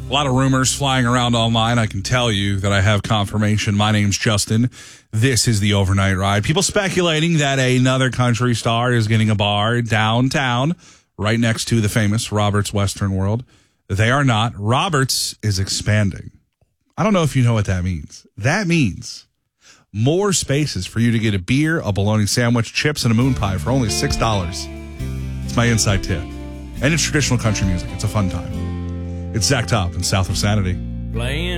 A lot of rumors flying around online. I can tell you that I have confirmation. My name's Justin. This is the Overnight Ride. People speculating that another country star is getting a bar downtown right next to the famous Roberts Western World. They are not. Roberts is expanding. I don't know if you know what that means. That means more spaces for you to get a beer, a bologna sandwich, chips, and a moon pie for only $6. It's my inside tip. And it's traditional country music. It's a fun time. It's Zach Top and South of Sanity. Playing